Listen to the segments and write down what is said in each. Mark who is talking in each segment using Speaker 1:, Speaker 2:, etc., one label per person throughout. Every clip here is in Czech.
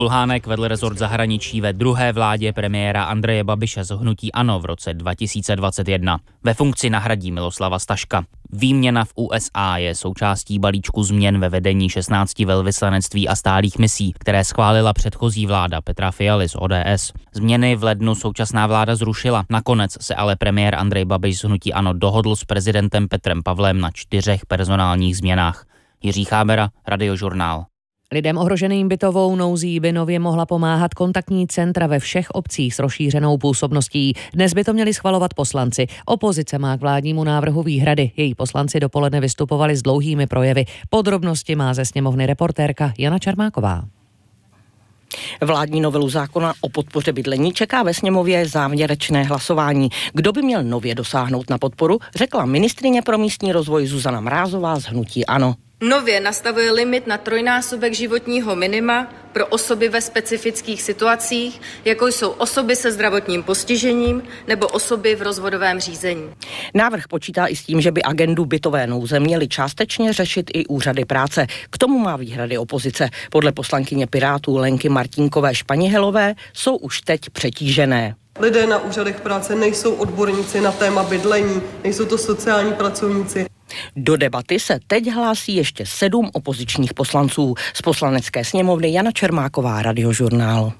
Speaker 1: Kulhánek vedl rezort zahraničí ve druhé vládě premiéra Andreje Babiše z hnutí ANO v roce 2021. Ve funkci nahradí Miloslava Staška. Výměna v USA je součástí balíčku změn ve vedení 16 velvyslanectví a stálých misí, které schválila předchozí vláda Petra Fialy z ODS. Změny v lednu současná vláda zrušila. Nakonec se ale premiér Andrej Babiš z hnutí ANO dohodl s prezidentem Petrem Pavlem na 4 personálních změnách. Jiří Chábera, Radiožurnál.
Speaker 2: Lidem ohroženým bytovou nouzí by nově mohla pomáhat kontaktní centra ve všech obcích s rozšířenou působností. Dnes by to měli schvalovat poslanci. Opozice má k vládnímu návrhu výhrady. Její poslanci dopoledne vystupovali s dlouhými projevy. Podrobnosti má ze sněmovny reportérka Jana Čermáková.
Speaker 3: Vládní novelu zákona o podpoře bydlení čeká ve sněmově závěrečné hlasování. Kdo by měl nově dosáhnout na podporu, řekla ministryně pro místní rozvoj Zuzana Mrázová z hnutí ANO.
Speaker 4: Nově nastavuje limit na 3násobek životního minima pro osoby ve specifických situacích, jako jsou osoby se zdravotním postižením nebo osoby v rozvodovém řízení.
Speaker 3: Návrh počítá i s tím, že by agendu bytové nouze měly částečně řešit i úřady práce. K tomu má výhrady opozice. Podle poslankyně Pirátů Lenky Martínkové Španihelové jsou už teď přetížené.
Speaker 5: Lidé na úřadech práce nejsou odborníci na téma bydlení, nejsou to sociální pracovníci.
Speaker 3: Do debaty se teď hlásí ještě 7 opozičních poslanců. Z poslanecké sněmovny Jana Čermáková, Radiožurnál.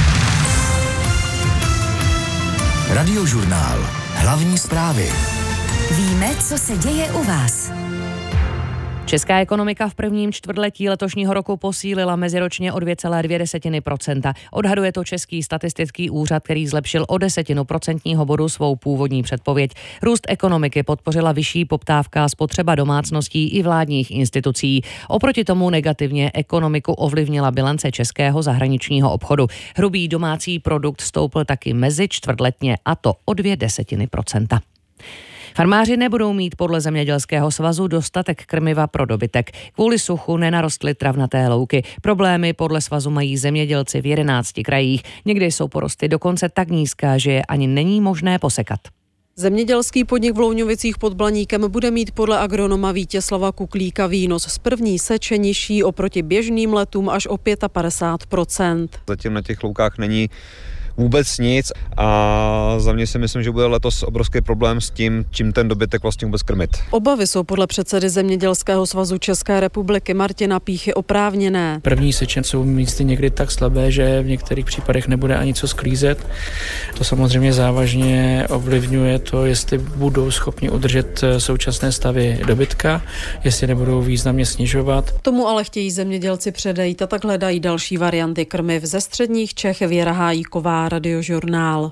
Speaker 6: Radiožurnál. Hlavní zprávy.
Speaker 7: Víme, co se děje u vás.
Speaker 2: Česká ekonomika v prvním čtvrtletí letošního roku posílila meziročně o 2,2%. Odhaduje to Český statistický úřad, který zlepšil o 0,1% bodu svou původní předpověď. Růst ekonomiky podpořila vyšší poptávka a spotřeba domácností i vládních institucí. Oproti tomu negativně ekonomiku ovlivnila bilance českého zahraničního obchodu. Hrubý domácí produkt stoupl taky mezičtvrtletně, a to o 0,2%. Farmáři nebudou mít podle Zemědělského svazu dostatek krmiva pro dobytek. Kvůli suchu nenarostly travnaté louky. Problémy podle svazu mají zemědělci v 11 krajích. Někdy jsou porosty dokonce tak nízká, že je ani není možné posekat.
Speaker 8: Zemědělský podnik v Louňovicích pod Blaníkem bude mít podle agronoma Vítězslava Kuklíka výnos z první seče nižší oproti běžným letům až o 55%.
Speaker 9: Zatím na těch loukách není vůbec nic a za mě si myslím, že bude letos obrovský problém s tím, čím ten dobytek vlastně vůbec krmit.
Speaker 8: Obavy jsou podle předsedy Zemědělského svazu České republiky Martina Píchy oprávněné.
Speaker 10: První seče jsou místy někdy tak slabé, že v některých případech nebude ani co sklízet. To samozřejmě závažně ovlivňuje to, jestli budou schopni udržet současné stavy dobytka, jestli nebudou významně snižovat.
Speaker 8: Tomu ale chtějí zemědělci předejít a tak hledají další varianty krmiv. Ze středních Čech Věra Hájíková, Radiožurnál.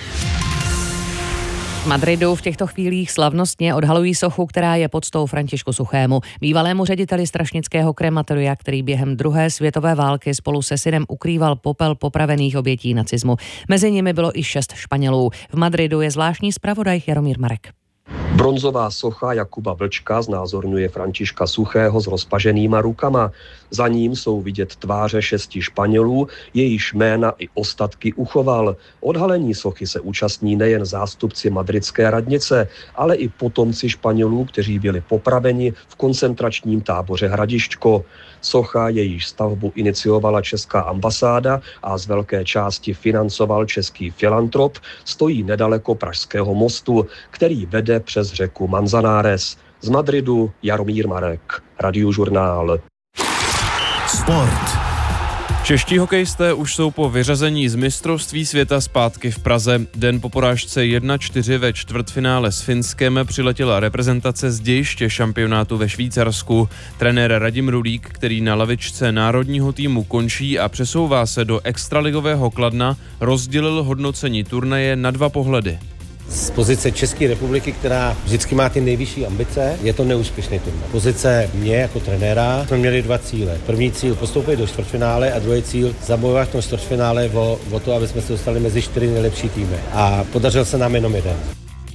Speaker 2: V Madridu v těchto chvílích slavnostně odhalují sochu, která je podstou Františku Suchému, bývalému řediteli strašnického krematoria, který během druhé světové války spolu se synem ukrýval popel popravených obětí nacismu. Mezi nimi bylo i 6 Španělů. V Madridu je zvláštní zpravodaj Jaromír Marek.
Speaker 11: Bronzová socha Jakuba Vlčka znázorňuje Františka Suchého s rozpaženýma rukama. Za ním jsou vidět tváře 6 Španělů, jejichž jména i ostatky uchoval. Odhalení sochy se účastní nejen zástupci madridské radnice, ale i potomci Španělů, kteří byli popraveni v koncentračním táboře Hradišťko. Socha, jejíž stavbu iniciovala česká ambasáda a z velké části financoval český filantrop, stojí nedaleko Pražského mostu, který vede přes řeku Manzanares. Z Madridu Jaromír Marek, Radiožurnál.
Speaker 6: Sport.
Speaker 12: Čeští hokejisté už jsou po vyřazení z mistrovství světa zpátky v Praze. Den po porážce 1-4 ve čtvrtfinále s Finskem přiletěla reprezentace z dějiště šampionátu ve Švýcarsku. Trenér Radim Rulík, který na lavičce národního týmu končí a přesouvá se do extraligového Kladna, rozdělil hodnocení turnaje na 2 pohledy.
Speaker 13: Z pozice České republiky, která vždycky má ty nejvyšší ambice, je to neúspěšný turnaj. Pozice mě jako trenéra jsme měli 2 cíle. První cíl postoupit do čtvrtfinále a druhý cíl zabojovat v tom čtvrtfinále o to, aby jsme se dostali mezi 4 nejlepší týmy. A podařil se nám jenom jeden.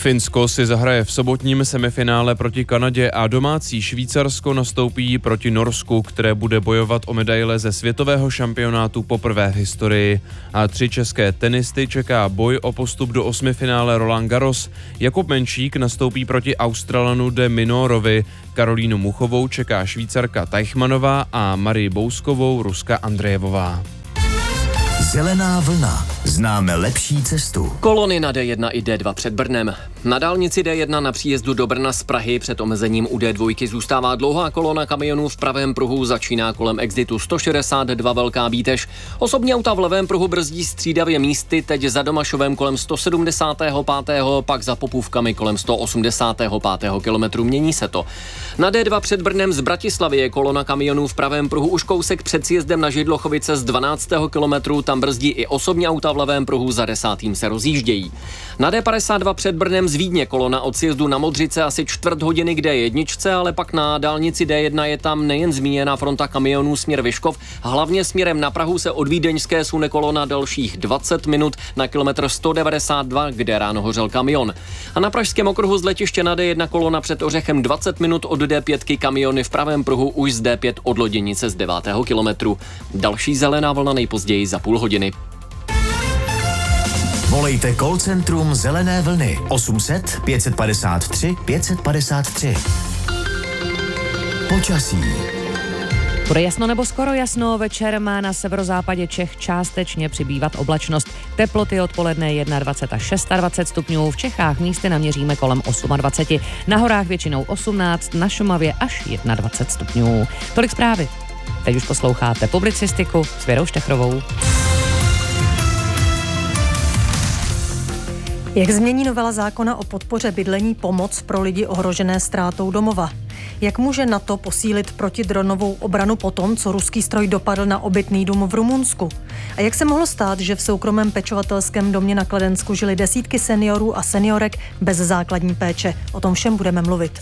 Speaker 12: Finsko si zahraje v sobotním semifinále proti Kanadě a domácí Švýcarsko nastoupí proti Norsku, které bude bojovat o medaile ze světového šampionátu poprvé v historii. A 3 české tenisty čeká boj o postup do 8finále Roland Garros. Jakub Menšík nastoupí proti Australanu de Minorovi. Karolínu Muchovou čeká Švýcarka Teichmannová a Marii Bouskovou Ruska Andrejevová.
Speaker 6: Zelená vlna. Známe lepší cestu.
Speaker 14: Kolony na D1 i D2 před Brnem. Na dálnici D1 na příjezdu do Brna z Prahy před omezením u D2 zůstává dlouhá kolona kamionů v pravém pruhu, začíná kolem exitu 162 Velká Bítež. Osobní auta v levém pruhu brzdí střídavě místy, teď za Domašovem kolem 175., pak za Popůvkami kolem 185. kilometru. Mění se to. Na D2 před Brnem z Bratislavy je kolona kamionů v pravém pruhu už kousek před sjezdem na Židlochovice z 12. kilometru, tam brzdí i osobní auta v levém pruhu, za 10. se rozjíždějí. Na D52 před Brnem z Vídně kolona od sjezdu na Modřice asi čtvrt hodiny k D1, ale pak na dálnici D1 je tam nejen zmíněná fronta kamionů směr Vyškov, hlavně směrem na Prahu se od Vídeňské sune kolona dalších 20 minut na kilometr 192, kde ráno hořel kamion. A na pražském okruhu z letiště na D1 kolona před Ořechem 20 minut od D5, kamiony v pravém pruhu už z D5 od Loděnice z 9. kilometru. Další zelená vlna nejpozději za půl hodiny.
Speaker 6: Volejte call centrum Zelené vlny 800 553 553. Počasí.
Speaker 2: Bude jasno nebo skoro jasno, večer má na severozápadě Čech částečně přibývat oblačnost. Teploty odpoledne 21 až 26 stupňů, v Čechách místy naměříme kolem 28. Na horách většinou 18, na Šumavě až 21 stupňů. Tolik zprávy. Teď už posloucháte publicistiku s Věrou Štechrovou.
Speaker 15: Jak změní novela zákona o podpoře bydlení pomoc pro lidi ohrožené ztrátou domova? Jak může NATO posílit protidronovou obranu po tom, co ruský stroj dopadl na obytný dům v Rumunsku? A jak se mohlo stát, že v soukromém pečovatelském domě na Kladensku žili desítky seniorů a seniorek bez základní péče? O tom všem budeme mluvit.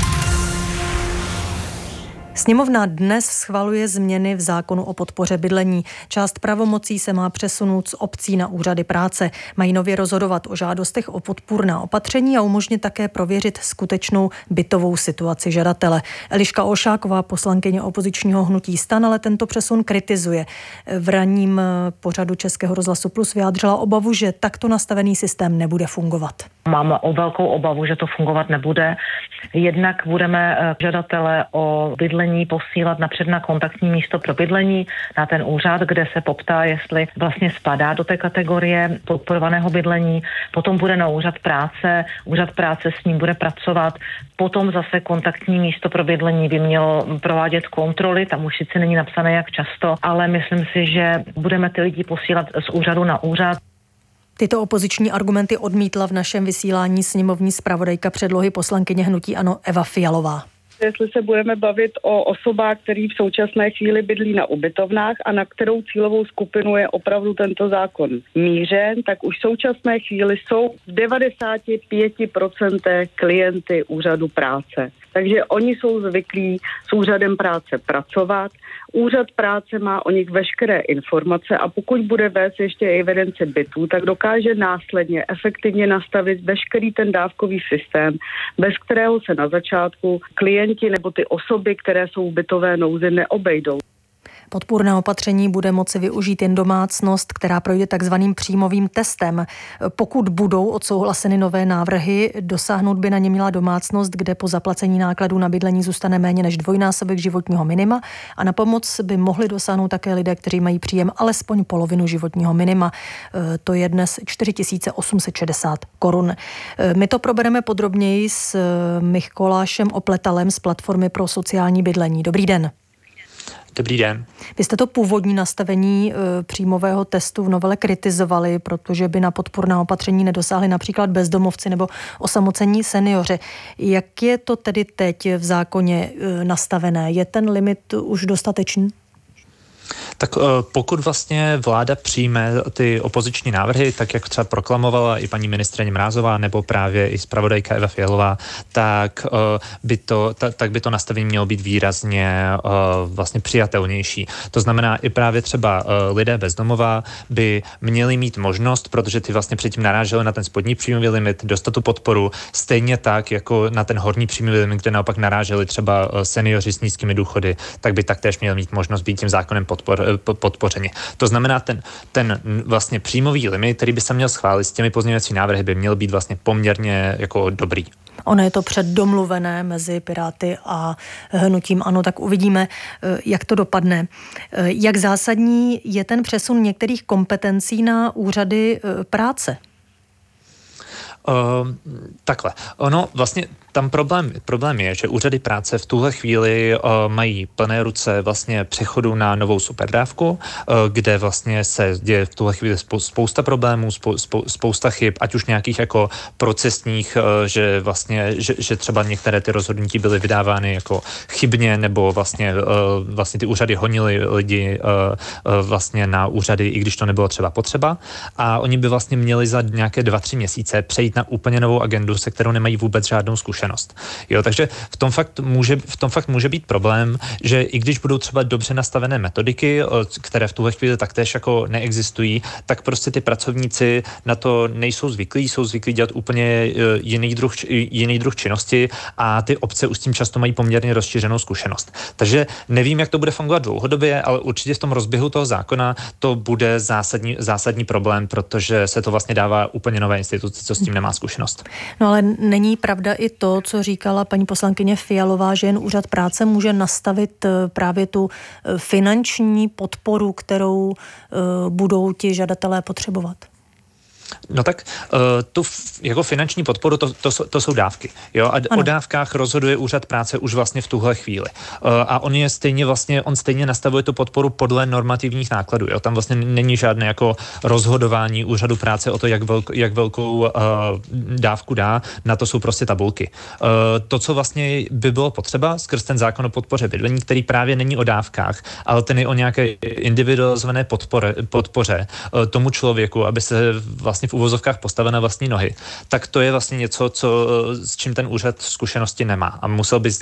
Speaker 15: Sněmovna dnes schvaluje změny v zákonu o podpoře bydlení. Část pravomocí se má přesunout z obcí na úřady práce. Mají nově rozhodovat o žádostech o podpůrná opatření a umožnit také prověřit skutečnou bytovou situaci žadatele. Eliška Olšáková, poslankyně opozičního hnutí STAN, ale tento přesun kritizuje. V ranním pořadu Českého rozhlasu Plus vyjádřila obavu, že takto nastavený systém nebude fungovat.
Speaker 16: Mám velkou obavu, že to fungovat nebude. Jednak budeme žadatele o bydlení posílat napřed na kontaktní místo pro bydlení, na ten úřad, kde se poptá, jestli vlastně spadá do té kategorie podporovaného bydlení. Potom bude na úřad práce s ním bude pracovat. Potom zase kontaktní místo pro bydlení by mělo provádět kontroly, tam už sice není napsané jak často, ale myslím si, že budeme ty lidi posílat z úřadu na úřad.
Speaker 15: Tyto opoziční argumenty odmítla v našem vysílání sněmovní zpravodajka předlohy poslankyně hnutí ANO Eva Fialová.
Speaker 17: Jestli se budeme bavit o osobách, který v současné chvíli bydlí na ubytovnách a na kterou cílovou skupinu je opravdu tento zákon mířen, tak už v současné chvíli jsou v 95% klienty úřadu práce. Takže oni jsou zvyklí s úřadem práce pracovat. Úřad práce má o nich veškeré informace a pokud bude vést ještě evidenci bytů, tak dokáže následně efektivně nastavit veškerý ten dávkový systém, bez kterého se na začátku klienti nebo ty osoby, které jsou v bytové nouzi, neobejdou.
Speaker 15: Podpůrné opatření bude moci využít jen domácnost, která projde takzvaným příjmovým testem. Pokud budou odsouhlaseny nové návrhy, dosáhnout by na ně měla domácnost, kde po zaplacení nákladů na bydlení zůstane méně než dvojnásobek životního minima a na pomoc by mohli dosáhnout také lidé, kteří mají příjem alespoň polovinu životního minima. To je dnes 4 860 korun. My to probereme podrobněji s Mikolášem Opletalem z Platformy pro sociální bydlení. Dobrý den.
Speaker 18: Dobrý den.
Speaker 15: Vy jste to původní nastavení příjmového testu v novele kritizovali, protože by na podpůrná opatření nedosáhli například bezdomovci nebo osamocení seniori. Jak je to tedy teď v zákoně nastavené? Je ten limit už dostatečný?
Speaker 18: Tak pokud vlastně vláda přijme ty opoziční návrhy, tak jak třeba proklamovala i paní ministryně Mrázová nebo právě i zpravodajka Eva Fialová, tak by to nastavení mělo být výrazně vlastně přijatelnější. To znamená i právě třeba lidé bez domova by měli mít možnost, protože ty vlastně předtím naráželi na ten spodní příjmový limit, dostat tu podporu, stejně tak jako na ten horní příjmový limit, kde naopak naráželi třeba seniori s nízkými důchody, tak by taktéž měli mít možnost být tím zákonem podpořeni. To znamená, ten vlastně příjmový limit, který by se měl schválit s těmi pozměňovací návrhy, by měl být vlastně poměrně jako dobrý.
Speaker 15: Ono je to předdomluvené mezi Piráty a hnutím ANO, tak uvidíme, jak to dopadne. Jak zásadní je ten přesun některých kompetencí na úřady práce?
Speaker 18: Takhle. Ono vlastně tam problém je, že úřady práce v tuhle chvíli mají plné ruce vlastně přechodu na novou superdávku, kde vlastně se děje v tuhle chvíli spousta problémů, spousta chyb, ať už nějakých jako procesních, že vlastně, že třeba některé ty rozhodnutí byly vydávány jako chybně, nebo vlastně ty úřady honily lidi vlastně na úřady, i když to nebylo třeba potřeba. A oni by vlastně měli za nějaké 2-3 měsíce přejít na úplně novou agendu, se kterou nemají vůbec žádnou zkušenost. Jo, takže v tom fakt může být problém, že i když budou třeba dobře nastavené metodiky, které v tuhle chvíli taktéž jako neexistují, tak prostě ty pracovníci na to nejsou zvyklí, jsou zvyklí dělat úplně jiný druh činnosti a ty obce už s tím často mají poměrně rozšířenou zkušenost. Takže nevím, jak to bude fungovat dlouhodobě, ale určitě v tom rozběhu toho zákona to bude zásadní problém, protože se to vlastně dává úplně nové instituci, co s tím nemá zkušenost.
Speaker 15: No ale není pravda i to, co říkala paní poslankyně Fialová, že jen úřad práce může nastavit právě tu finanční podporu, kterou budou ti žadatelé potřebovat?
Speaker 18: No tak tu jako finanční podporu, to jsou dávky. Jo? A o dávkách rozhoduje úřad práce už vlastně v tuhle chvíli. A on stejně nastavuje tu podporu podle normativních nákladů. Jo? Tam vlastně není žádné jako rozhodování úřadu práce o to, jak velkou dávku dá. Na to jsou prostě tabulky. To, co vlastně by bylo potřeba skrz ten zákon o podpoře bydlení, který právě není o dávkách, ale ten je o nějaké individualizované podpoře tomu člověku, aby se vlastně v uvozovkách postavil na vlastní nohy, tak to je vlastně něco, s čím ten úřad zkušenosti nemá a musel by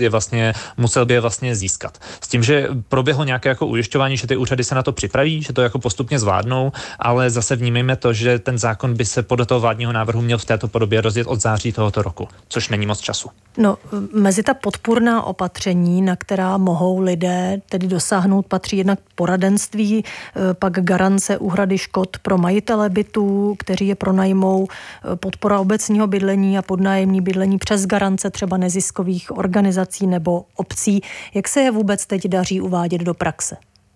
Speaker 18: je vlastně získat. S tím, že proběhlo nějaké jako ujišťování, že ty úřady se na to připraví, že to jako postupně zvládnou, ale zase vnímejme to, že ten zákon by se podle toho vládního návrhu měl v této podobě rozjet od září tohoto roku, což není moc času.
Speaker 15: No, mezi ta podpůrná opatření, na která mohou lidé tedy dosáhnout, patří jednak poradenství, pak garance úhrady škod pro majitele bytů, kteří je pronajmou, podpora obecního bydlení a podnájemní bydlení přes garance třeba neziskových organizací nebo obcí. Jak se je vůbec teď daří uvádět do praxe?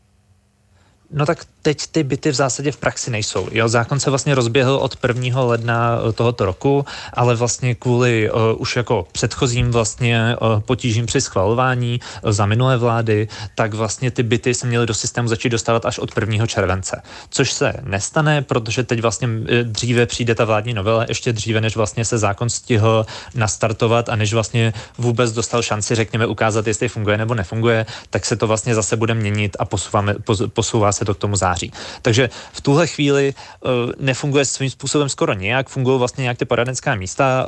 Speaker 18: No tak teď ty byty v zásadě v praxi nejsou. Jo, zákon se vlastně rozběhl od 1. ledna tohoto roku, ale vlastně kvůli už jako předchozím vlastně potížím při schvalování za minulé vlády, tak vlastně ty byty se měly do systému začít dostávat až od 1. července. Což se nestane, protože teď vlastně dříve přijde ta vládní novela, ještě dříve, než vlastně se zákon stihl nastartovat a než vlastně vůbec dostal šanci, řekněme, ukázat, jestli funguje nebo nefunguje, tak se to vlastně zase bude měnit a posouvá se to k tomu září. Takže v tuhle chvíli nefunguje svým způsobem skoro nějak, fungují vlastně nějak ty poradenská místa,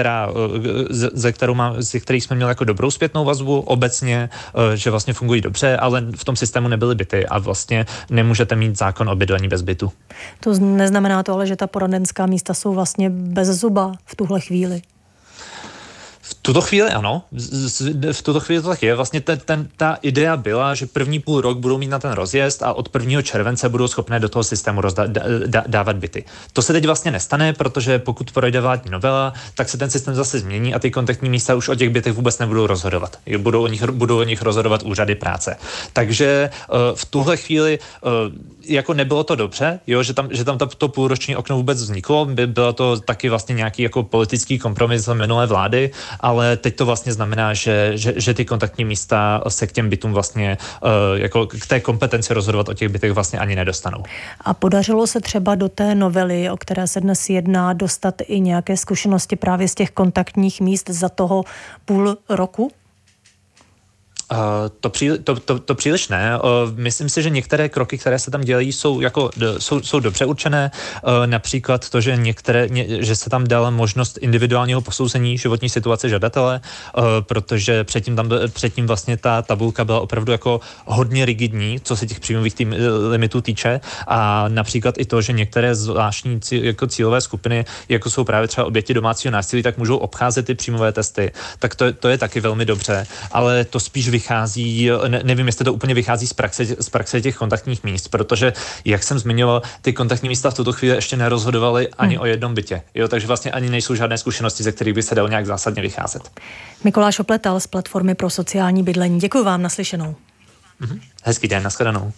Speaker 18: ze kterých jsme měli jako dobrou zpětnou vazbu obecně, že vlastně fungují dobře, ale v tom systému nebyly byty a vlastně nemůžete mít zákon o bydlení bez bytu.
Speaker 15: To neznamená to ale, že ta poradenská místa jsou vlastně bez zuba v tuhle chvíli.
Speaker 18: V tuto chvíli ano, v tuto chvíli to tak je. Vlastně ta idea byla, že první půl rok budou mít na ten rozjezd a od 1. července budou schopné do toho systému dávat byty. To se teď vlastně nestane, protože pokud projde vládní novela, tak se ten systém zase změní a ty kontaktní místa už o těch bytech vůbec nebudou rozhodovat. Budou o nich rozhodovat úřady práce. Takže v tuhle chvíli jako nebylo to dobře, jo, že tam to půlroční okno vůbec vzniklo, bylo to taky vlastně nějaký jako politický kompromis z minulé vlády, ale teď to vlastně znamená, že ty kontaktní místa se k těm bytům vlastně jako k té kompetenci rozhodovat o těch bytech vlastně ani nedostanou.
Speaker 15: A podařilo se třeba do té novely, o které se dnes jedná, dostat i nějaké zkušenosti právě z těch kontaktních míst za toho půl roku?
Speaker 18: To příliš ne. Myslím si, že některé kroky, které se tam dělají, jsou dobře určené. Například to, že se tam dala možnost individuálního posouzení životní situace žadatele, protože předtím vlastně ta tabulka byla opravdu jako hodně rigidní, co se těch příjmových limitů týče, a například i to, že některé zvláštní jako cílové skupiny, jako jsou právě třeba oběti domácího násilí, tak můžou obcházet ty příjmové testy. Tak to je taky velmi dobře, ale to spíš vychází, nevím, jestli to úplně vychází z praxe těch kontaktních míst, protože, jak jsem zmiňoval, ty kontaktní místa v tuto chvíli ještě nerozhodovaly ani o jednom bytě. Jo, takže vlastně ani nejsou žádné zkušenosti, ze kterých by se dalo nějak zásadně vycházet.
Speaker 15: Mikuláš Opletal z Platformy pro sociální bydlení. Děkuji vám, naslyšenou.
Speaker 18: Hezký den, nashledanou.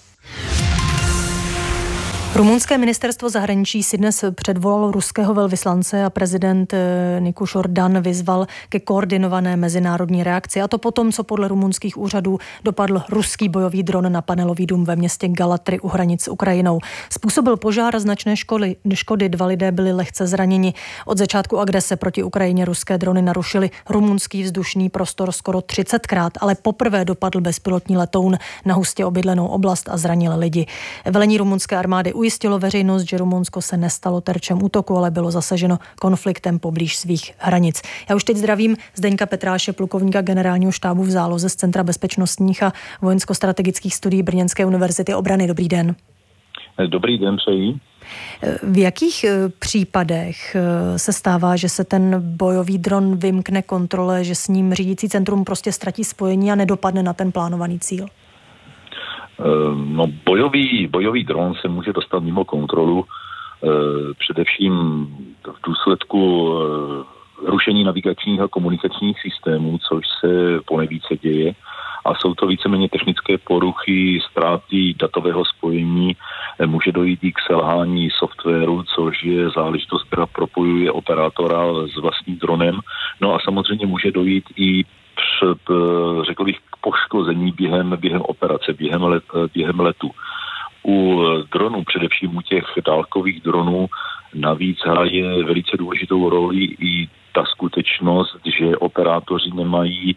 Speaker 15: Rumunské ministerstvo zahraničí si dnes předvolalo ruského velvyslance a prezident Nikuš Ordan vyzval ke koordinované mezinárodní reakci. A to potom, co podle rumunských úřadů dopadl ruský bojový dron na panelový dům ve městě Galatry u hranic s Ukrajinou. Způsobil požár a značné škody, 2 lidé byli lehce zraněni. Od začátku agrese proti Ukrajině ruské drony narušily rumunský vzdušný prostor skoro 30krát, ale poprvé dopadl bezpilotní letoun na hustě obydlenou oblast a zranil lidi. Velení rumunské armády ujistilo veřejnost, že Rumunsko se nestalo terčem útoku, ale bylo zasaženo konfliktem poblíž svých hranic. Já už teď zdravím Zdeňka Petráše, plukovníka generálního štábu v záloze z Centra bezpečnostních a vojensko-strategických studií Brněnské univerzity obrany. Dobrý den.
Speaker 19: Dobrý den, přeji.
Speaker 15: V jakých případech se stává, že se ten bojový dron vymkne kontrole, že s ním řídící centrum prostě ztratí spojení a nedopadne na ten plánovaný cíl?
Speaker 19: No, bojový dron se může dostat mimo kontrolu, především v důsledku rušení navigačních a komunikačních systémů, což se ponejvíce děje. A jsou to víceméně technické poruchy, ztráty datového spojení, může dojít i k selhání softwaru, což je záležitost, která propojuje operátora s vlastním dronem. No a samozřejmě může dojít i řekl bych, k poškození během operace, během letu. U dronů, především u těch dálkových dronů, navíc hraje velice důležitou roli i ta skutečnost, že operátoři nemají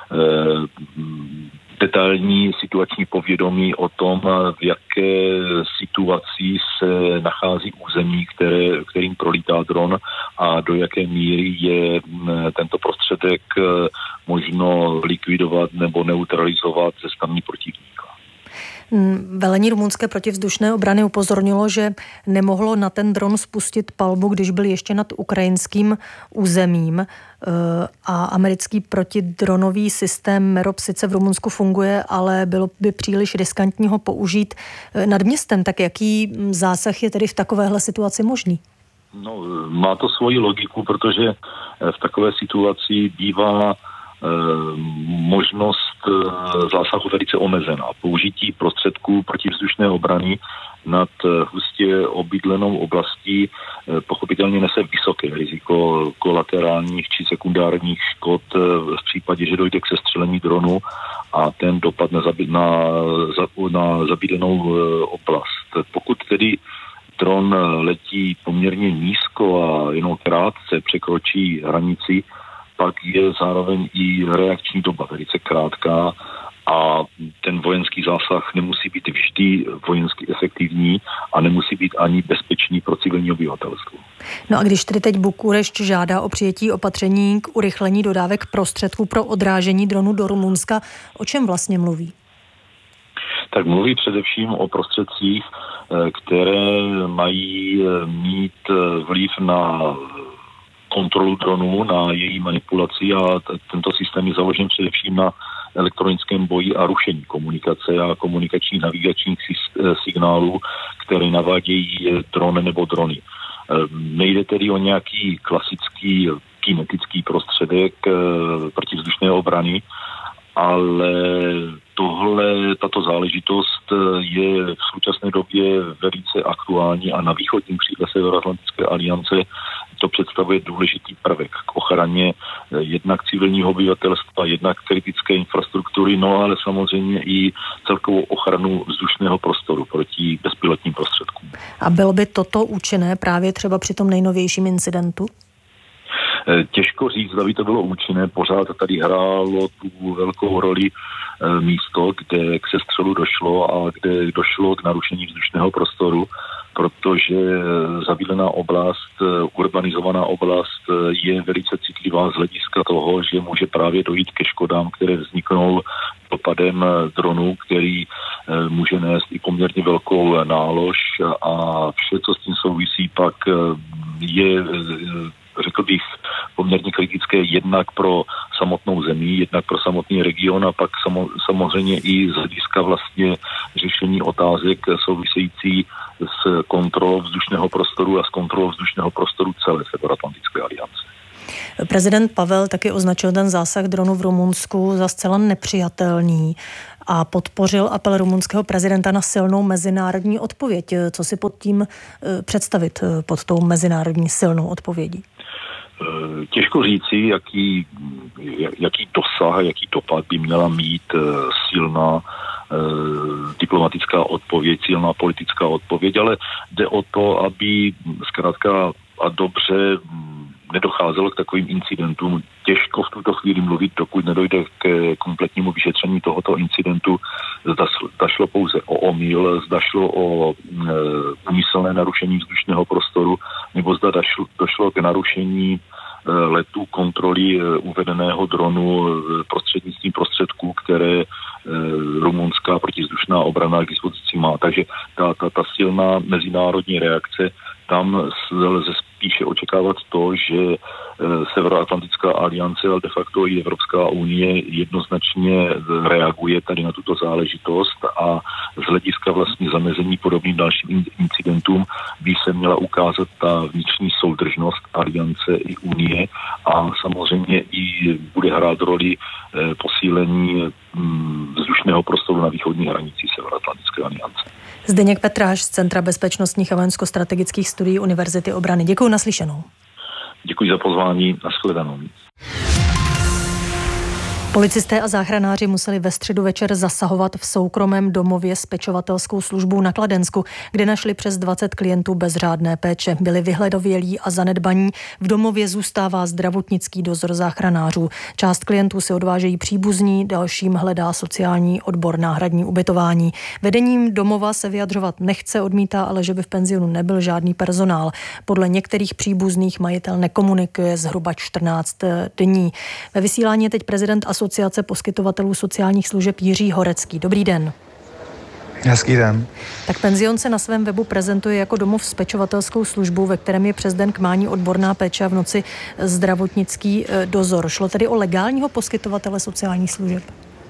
Speaker 19: detailní situační povědomí o tom, v jaké situaci se nachází území, kterým prolítá dron a do jaké míry je tento prostředek možno likvidovat nebo neutralizovat ze strany protivníka.
Speaker 15: Velení rumunské protivzdušné obrany upozornilo, že nemohlo na ten dron spustit palbu, když byl ještě nad ukrajinským územím, a americký protidronový systém MEROP sice v Rumunsku funguje, ale bylo by příliš riskantní ho použít nad městem. Tak jaký zásah je tedy v takovéhle situaci možný?
Speaker 19: No, má to svoji logiku, protože v takové situaci bývá možnost zásahu velice omezená. Použití prostředků protivzdušné obrany nad hustě obydlenou oblastí pochopitelně nese vysoké riziko kolaterálních či sekundárních škod v případě, že dojde k sestřelení dronu a ten dopad na zabydlenou oblast. Pokud tedy dron letí poměrně nízko a jenom krátce překročí hranici, pak je zároveň i reakční doba velice krátká a ten vojenský zásah nemusí být vždy vojensky efektivní a nemusí být ani bezpečný pro civilní obyvatelstvo.
Speaker 15: No a když tedy teď Bukurešť žádá o přijetí opatření k urychlení dodávek prostředků pro odrážení dronu do Rumunska, o čem vlastně mluví?
Speaker 19: Tak mluví především o prostředcích, které mají mít vliv na kontrolu dronů, na její manipulaci a tento systém je založen především na elektronickém boji a rušení komunikace a komunikačních navigačních signálů, které navádějí dron nebo drony. Nejde tedy o nějaký klasický kinetický prostředek protivzdušné obrany, ale tato záležitost je v současné době velice aktuální a na východním křídle Severoatlantické aliance to představuje důležitý prvek k ochraně jednak civilního obyvatelstva, jednak kritické infrastruktury, no ale samozřejmě i celkovou ochranu vzdušného prostoru proti bezpilotním prostředkům.
Speaker 15: A bylo by toto účinné právě třeba při tom nejnovějším incidentu?
Speaker 19: Těžko říct, zda by to bylo účinné, pořád tady hrálo tu velkou roli místo, kde k sestřelu došlo a kde došlo k narušení vzdušného prostoru, protože zabydlená oblast, urbanizovaná oblast je velice citlivá z hlediska toho, že může právě dojít ke škodám, které vzniknou dopadem dronu, který může nést i poměrně velkou nálož a vše, co s tím souvisí, pak je, řekl bych, poměrně kritické jednak pro samotnou zemi, jednak pro samotný region a pak samozřejmě i z hlediska vlastně řešení otázek související s kontrolou vzdušného prostoru a s kontrolou vzdušného prostoru celé Severoatlantické aliance.
Speaker 15: Prezident Pavel taky označil ten zásah dronu v Rumunsku za zcela nepřijatelný a podpořil apel rumunského prezidenta na silnou mezinárodní odpověď. Co si pod tím představit, pod tou mezinárodní silnou odpovědí?
Speaker 19: Těžko říci, jaký dosah, jaký dopad by měla mít silná diplomatická odpověď, silná politická odpověď, ale jde o to, aby zkrátka a dobře nedocházelo k takovým incidentům. Těžko v tuto chvíli mluvit, dokud nedojde k kompletnímu vyšetření tohoto incidentu. Zda šlo pouze o omyl, zda šlo o úmyslné narušení vzdušného prostoru, nebo zda došlo k narušení letu kontroly uvedeného dronu prostřednictvím prostředků, které rumunská protivzdušná obrana k dispozici má. Takže ta silná mezinárodní reakce, tam lze spíše očekávat to, že Severoatlantická aliance, ale de facto i Evropská unie jednoznačně reaguje tady na tuto záležitost a z hlediska vlastně zamezení podobným dalším incidentům by se měla ukázat ta vnitřní soudržnost aliance i unie a samozřejmě i bude hrát roli posílení vzdušného prostoru na východní hranici Severoatlantické aliance.
Speaker 15: Zdeněk Petráš z Centra bezpečnostních a vojensko-strategických studií Univerzity obrany. Děkuji, naslyšenou.
Speaker 19: Děkuji za pozvání, nashledanou.
Speaker 15: Policisté a záchranáři museli ve středu večer zasahovat v soukromém domově s pečovatelskou službou na Kladensku, kde našli přes 20 klientů bez řádné péče. Byli vyhledovělí a zanedbaní. V domově zůstává zdravotnický dozor záchranářů. Část klientů si odvážejí příbuzní, dalším hledá sociální odbor náhradní ubytování. Vedením domova se vyjadřovat nechce, odmítá, ale že by v penzionu nebyl žádný personál. Podle některých příbuzných majitel nekomunikuje zhruba 14 dní. Ve vysílání je teď prezident Asociace poskytovatelů sociálních služeb Jiří Horecký. Dobrý den.
Speaker 20: Hezký den.
Speaker 15: Tak penzion se na svém webu prezentuje jako domov s pečovatelskou službou, ve kterém je přes den k mání odborná péče a v noci zdravotnický dozor. Šlo tedy o legálního poskytovatele sociálních služeb?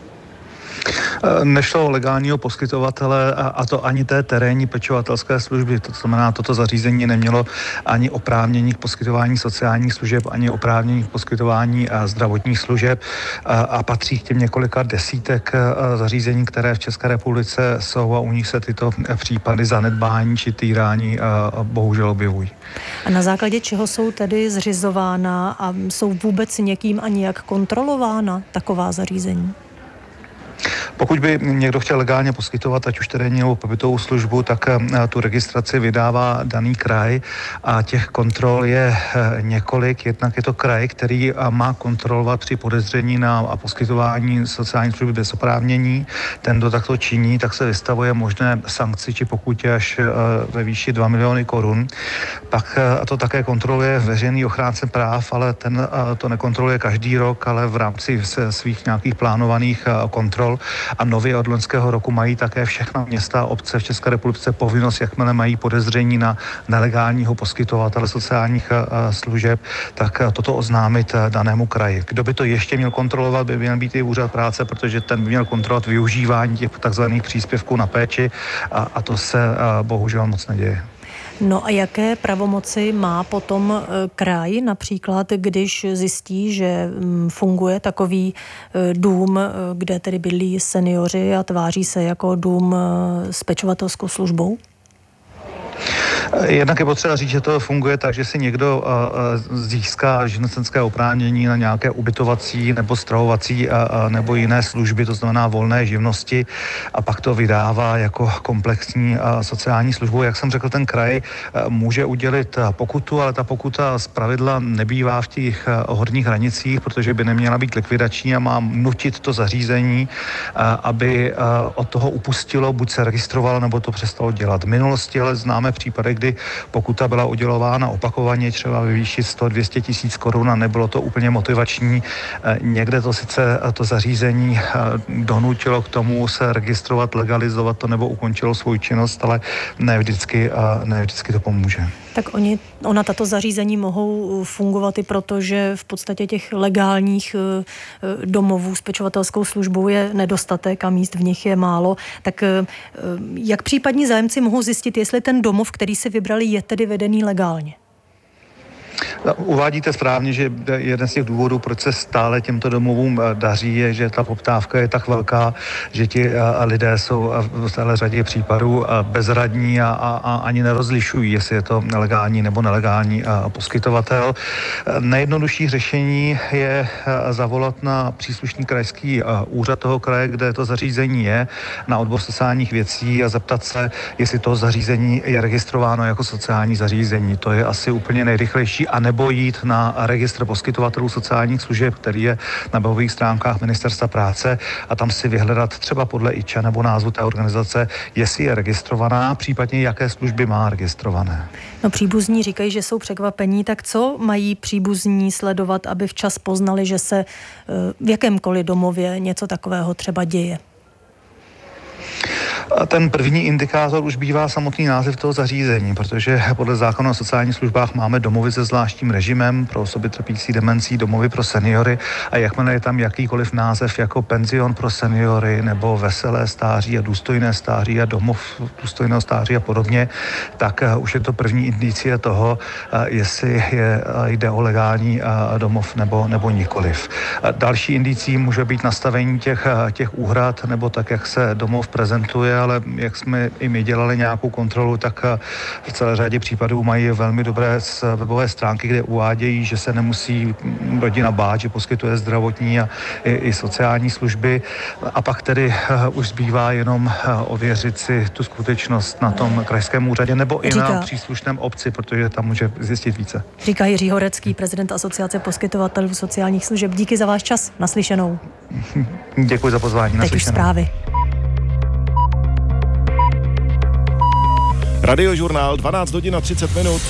Speaker 20: Nešlo o legálního poskytovatele a to ani té terénní pečovatelské služby. To znamená, toto zařízení nemělo ani oprávnění k poskytování sociálních služeb, ani oprávnění k poskytování zdravotních služeb a patří k těm několika desítek zařízení, které v České republice jsou a u nich se tyto případy zanedbání či týrání bohužel objevují.
Speaker 15: A na základě čeho jsou tedy zřizována a jsou vůbec někým a nějak kontrolována taková zařízení?
Speaker 20: Pokud by někdo chtěl legálně poskytovat, ať už terénní nebo pobytovou službu, tak tu registraci vydává daný kraj a těch kontrol je několik. Jednak je to kraj, který má kontrolovat při podezření na poskytování sociální služby bez oprávnění. Ten, kdo takto činí, tak se vystavuje možné sankci či pokutě až ve výši 2 miliony korun. Pak to také kontroluje veřejný ochránce práv, ale ten to nekontroluje každý rok, ale v rámci svých nějakých plánovaných kontrol. A nově od loňského roku mají také všechna města a obce v České republice povinnost, jakmile mají podezření na nelegálního poskytovatele sociálních služeb, tak toto oznámit danému kraji. Kdo by to ještě měl kontrolovat, by měl být i úřad práce, protože ten by měl kontrolovat využívání těch takzvaných příspěvků na péči a to se bohužel moc neděje.
Speaker 15: No a jaké pravomoci má potom kraj, například když zjistí, že funguje takový dům, kde tedy bydlí seniori a tváří se jako dům s pečovatelskou službou?
Speaker 20: Jednak je potřeba říct, že to funguje tak, že si někdo získá živnostenské oprávnění na nějaké ubytovací nebo stravovací nebo jiné služby, to znamená volné živnosti, a pak to vydává jako komplexní sociální službu. Jak jsem řekl, ten kraj může udělit pokutu, ale ta pokuta zpravidla nebývá v těch horních hranicích, protože by neměla být likvidační a má nutit to zařízení, aby od toho upustilo, buď se registrovalo, nebo to přestalo dělat. V minulosti ale známe případy, kdy pokuta byla udělována opakovaně, třeba ve výši 100-200 tisíc korun a nebylo to úplně motivační. Někde to sice to zařízení donutilo k tomu se registrovat, legalizovat to nebo ukončilo svou činnost, ale ne vždycky to pomůže.
Speaker 15: Tak ona tato zařízení mohou fungovat i proto, že v podstatě těch legálních domovů s pečovatelskou službou je nedostatek a míst v nich je málo. Tak jak případní zájemci mohou zjistit, jestli ten domov, který si vybrali, je tedy vedený legálně?
Speaker 20: Uvádíte správně, že jeden z těch důvodů, proč se stále těmto domovům daří, je, že ta poptávka je tak velká, že ti lidé jsou v celé řadě případů bezradní a ani nerozlišují, jestli je to legální nebo nelegální poskytovatel. Nejjednodušší řešení je zavolat na příslušný krajský úřad toho kraje, kde to zařízení je, na odbor sociálních věcí a zeptat se, jestli to zařízení je registrováno jako sociální zařízení. To je asi úplně nejrychlejší, a nebo jít na registr poskytovatelů sociálních služeb, který je na webových stránkách Ministerstva práce, a tam si vyhledat třeba podle IČA nebo názvu té organizace, jestli je registrovaná, případně jaké služby má registrované.
Speaker 15: No, příbuzní říkají, že jsou překvapení, tak co mají příbuzní sledovat, aby včas poznali, že se v jakémkoliv domově něco takového třeba děje?
Speaker 20: Ten první indikátor už bývá samotný název toho zařízení, protože podle zákona o sociálních službách máme domovy se zvláštním režimem pro osoby trpící demencí, domovy pro seniory, a jakmile je tam jakýkoliv název jako penzion pro seniory nebo veselé stáří a důstojné stáří a domov důstojného stáří a podobně, tak už je to první indicie toho, jestli jde o legální domov nebo nikoliv. Další indicí může být nastavení těch úhrad nebo tak, jak se domov prezentuje, ale jak jsme i my dělali nějakou kontrolu, tak v celé řadě případů mají velmi dobré webové stránky, kde uvádějí, že se nemusí rodina bát, že poskytuje zdravotní a i sociální služby. A pak tedy už zbývá jenom ověřit si tu skutečnost na tom krajském úřadě nebo i na příslušném obci, protože tam může zjistit více.
Speaker 15: Říká Jiří Horecký, prezident Asociace poskytovatelů sociálních služeb. Díky za váš čas. Naslyšenou.
Speaker 20: Děkuji za pozvání.
Speaker 15: Teď už zprávy.
Speaker 21: Radiožurnál 12 hodin a 30 minut.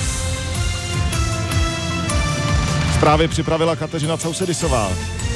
Speaker 21: Zprávy připravila Kateřina Causedisová.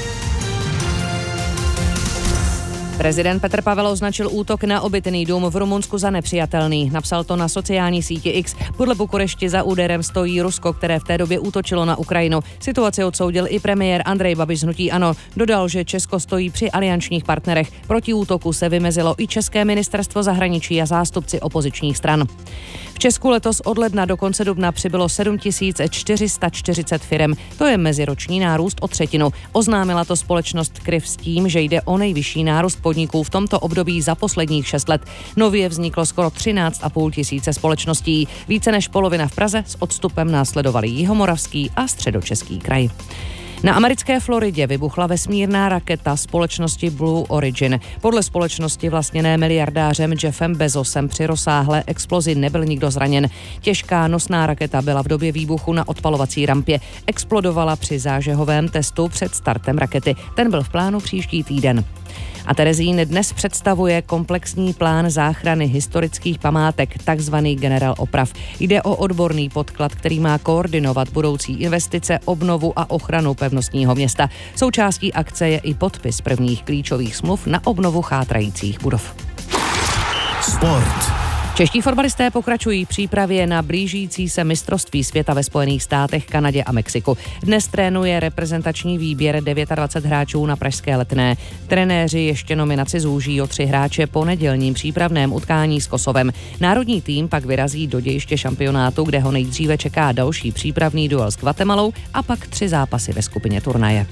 Speaker 2: Prezident Petr Pavel označil útok na obytný dům v Rumunsku za nepřijatelný. Napsal to na sociální síti X. Podle Bukurešti za úderem stojí Rusko, které v té době útočilo na Ukrajinu. Situaci odsoudil i premiér Andrej Babiš z hnutí ANO. Dodal, že Česko stojí při aliančních partnerech. Proti útoku se vymezilo i České ministerstvo zahraničí a zástupci opozičních stran. V Česku letos od ledna do konce dubna přibylo 7440 firem. To je meziroční nárůst o třetinu. Oznámila to společnost Kryv s tím, že jde o nejvyšší nárůst podniků v tomto období za posledních 6 let. Nově vzniklo skoro 13,5 tisíce společností. Více než polovina v Praze, s odstupem následovali Jihomoravský a Středočeský kraj. Na americké Floridě vybuchla vesmírná raketa společnosti Blue Origin. Podle společnosti vlastněné miliardářem Jeffem Bezosem při rozsáhlé explozi nebyl nikdo zraněn. Těžká nosná raketa byla v době výbuchu na odpalovací rampě. Explodovala při zážehovém testu před startem rakety. Ten byl v plánu příští týden. A Terezín dnes představuje komplexní plán záchrany historických památek, takzvaný generál oprav. Jde o odborný podklad, který má koordinovat budoucí investice, obnovu a ochranu pevnostního města. Součástí akce je i podpis prvních klíčových smluv na obnovu chátrajících budov.
Speaker 6: Sport.
Speaker 2: Čeští fotbalisté pokračují přípravě na blížící se mistrovství světa ve Spojených státech, Kanadě a Mexiku. Dnes trénuje reprezentační výběr 29 hráčů na pražské Letné. Trenéři ještě nominaci zúží o 3 hráče po nedělním přípravném utkání s Kosovem. Národní tým pak vyrazí do dějiště šampionátu, kde ho nejdříve čeká další přípravný duel s Guatemalou a pak 3 zápasy ve skupině turnaje.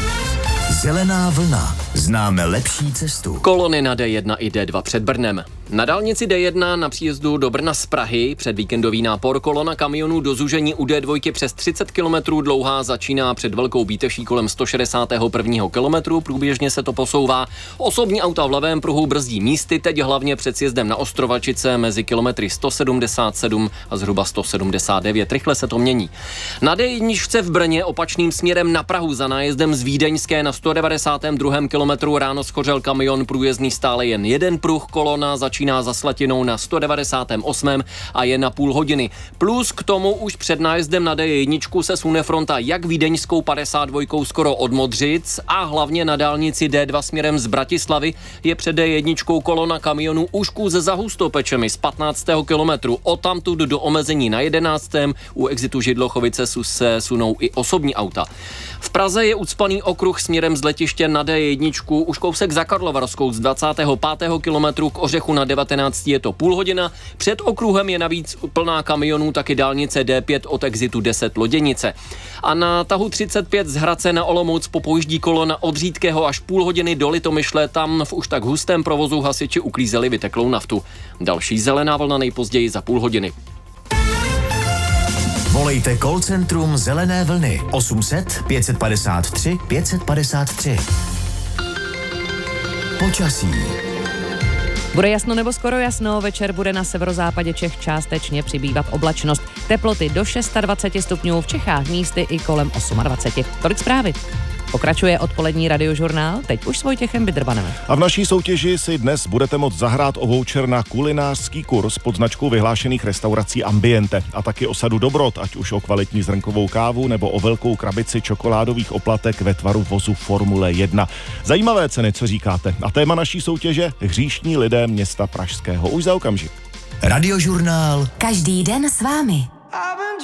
Speaker 6: Zelená vlna. Známe lepší cestu.
Speaker 14: Kolony na D1 i D2 před Brnem. Na dálnici D1 na příjezdu do Brna z Prahy před víkendový nápor kolona kamionů do zúžení u D2 přes 30 km dlouhá začíná před Velkou Bíteší kolem 161. kilometru, průběžně se to posouvá. Osobní auta v levém pruhu brzdí místy, teď hlavně před sjezdem na Ostrovačice mezi kilometry 177 a zhruba 179. Rychle se to mění. Na D1 v Brně opačným směrem na Prahu za nájezdem z Vídeňské na 192. kilometru ráno schořel kamion, průjezdný stále jen jeden pruh, kolona začíná za Slatinou na 198. a je na půl hodiny. Plus k tomu už před nájezdem na D1 se sune fronta jak Vídeňskou 52 skoro od Modřic a hlavně na dálnici D2 směrem z Bratislavy je před D1 kolona kamionů už kůze za Hustopečemi z 15. kilometru. Odtamtud do omezení na 11. U exitu Židlochovice se sunou i osobní auta. V Praze je ucpaný okruh směrem z letiště na D1 už kousek za Karlovarskou z 25. kilometru k Ořechu na 19. je to půl hodina. Před okruhem je navíc plná kamionů taky dálnice D5 od exitu 10 Loděnice. A na tahu 35 z Hradce na Olomouc popojíždí kolona od Řídkého až půl hodiny do Litomyšle, tam v už tak hustém provozu hasiči uklízeli vyteklou naftu. Další zelená vlna nejpozději za půl hodiny.
Speaker 6: Volejte call centrum Zelené vlny 800 553 553. Počasí.
Speaker 2: Bude jasno nebo skoro jasno, večer bude na severozápadě Čech částečně přibývat oblačnost. Teploty do 26 stupňů, v Čechách místy i kolem 28. Tolik zprávy. Pokračuje odpolední radiožurnál, teď už s Vojtěchem Bydrbanem.
Speaker 21: A v naší soutěži si dnes budete moct zahrát o voucher na kulinářský kurz pod značkou vyhlášených restaurací Ambiente a taky o sadu dobrot, ať už o kvalitní zrnkovou kávu nebo o velkou krabici čokoládových oplatek ve tvaru vozu Formule 1. Zajímavé ceny, co říkáte? A téma naší soutěže hříšní lidé města Pražského. Už za okamžik.
Speaker 6: Radiožurnál.
Speaker 7: Každý den s vámi.